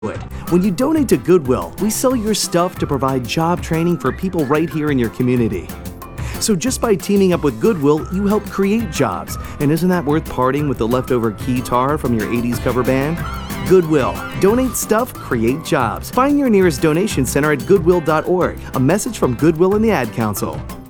When you donate to Goodwill, we sell your stuff to provide job training for people right here in your community. So just by teaming up with Goodwill, you help create jobs. And isn't that worth parting with the leftover keytar from your 80s cover band? Goodwill. Donate stuff, create jobs. Find your nearest donation center at goodwill.org. A message from Goodwill and the Ad Council.